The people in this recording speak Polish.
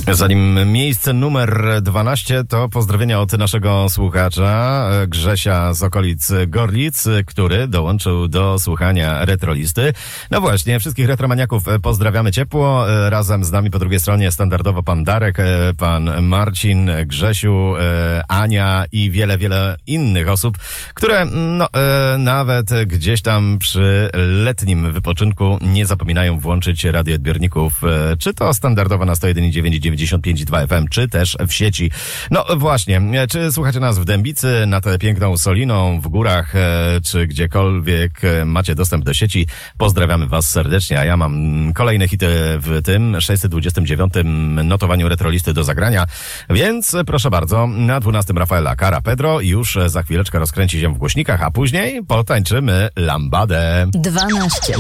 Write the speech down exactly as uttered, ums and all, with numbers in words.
Zanim miejsce numer dwanaście, to pozdrowienia od naszego słuchacza Grzesia z okolic Gorlic, który dołączył do słuchania Retrolisty. No właśnie, wszystkich retromaniaków pozdrawiamy ciepło. Razem z nami po drugiej stronie standardowo pan Darek, pan Marcin, Grzesiu, Ania i wiele, wiele innych osób, które no, nawet gdzieś tam przy letnim wypoczynku nie zapominają włączyć radioodbiorników, czy to standardowo na sto jeden i dziewięć, dziewięćdziesiąt pięć i dwa F M, czy też w sieci. No właśnie, czy słuchacie nas w Dębicy, nad piękną Soliną, w górach, czy gdziekolwiek macie dostęp do sieci, pozdrawiamy was serdecznie, a ja mam kolejne hity w tym sześćset dwudziestym dziewiątym notowaniu Retrolisty do zagrania, więc proszę bardzo, na dwunastym Rafaela Cara Pedro, już za chwileczkę rozkręci się w głośnikach, a później potańczymy lambadę. dwanaście.